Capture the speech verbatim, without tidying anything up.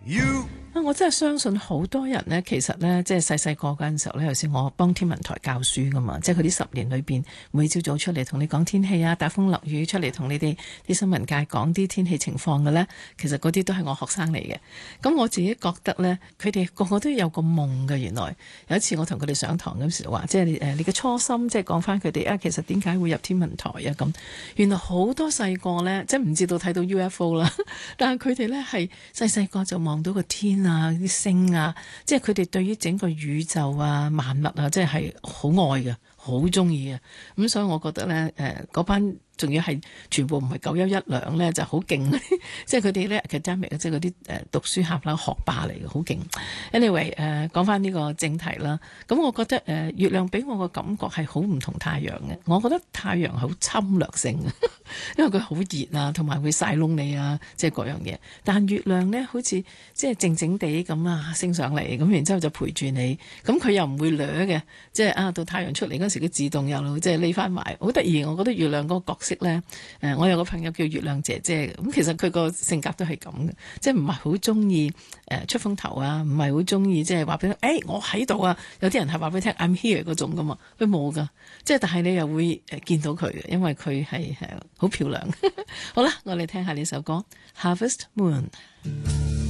You 我真係相信好多人呢，其實呢，即係細細個嗰陣時候呢，有時我幫天文台教書噶嘛，即係佢啲十年裏邊，每朝早出嚟同你講天氣啊，打風落雨出嚟同你哋啲新聞界講啲天氣情況嘅呢，其實嗰啲都係我學生嚟嘅。咁我自己覺得呢，佢哋個個都有個夢嘅。原來有一次我同佢哋上堂嗰時話，即係誒你嘅初心，即係講翻佢哋啊，其實點解會入天文台啊咁。原來好多細個呢，即係唔知道睇到 U F O 啦，但係佢哋呢係細細個就望到個天啊，啲星啊，即係佢哋對於整個宇宙啊、萬物啊，即係係好愛嘅，好中意嘅。咁所以我覺得咧，誒嗰班仲要係全部唔係九優一兩咧，就好勁。即係佢哋咧 academic 即係嗰啲誒讀書客啦、學霸嚟嘅，好勁。Anyway，誒講翻呢個正題啦。咁我覺得誒、呃、月亮俾我個感覺係好唔同太陽嘅。我覺得太陽好侵略性嘅，因為佢好熱啊，同埋會曬燶你啊，即係各樣嘢。但月亮咧，好似即係靜靜地咁啊，升上嚟，咁然之後就陪住你。咁佢又唔會掠嘅，即係啊到太陽出嚟嗰時，佢自動又即係匿翻埋，好得意。我覺得月亮嗰個角色咧，誒，我有個朋友叫月亮姐姐，咁其實佢個性格都係咁嘅，即係唔係好中意誒出風頭啊，唔係好中意即係話俾你，誒、欸、我喺度啊。有啲人係話俾你聽 I'm here 嗰種噶嘛，佢冇噶，即係但係你又會誒見到佢嘅，因為佢係係好漂亮。好啦，我哋聽下呢首歌《Harvest Moon》。